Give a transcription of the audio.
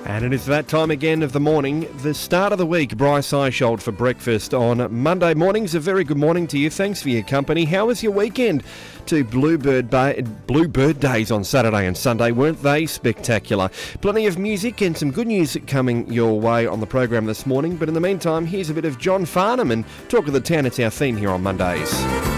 And it is that time again of the morning, the start of the week. Bryce Eishold for breakfast on Monday mornings. A very good morning to you. Thanks for your company. How was your weekend? To Bluebird Days on Saturday and Sunday, weren't they spectacular? Plenty of music and some good news coming your way on the program this morning. But in the meantime, here's a bit of John Farnham and Talk of the Town. It's our theme here on Mondays.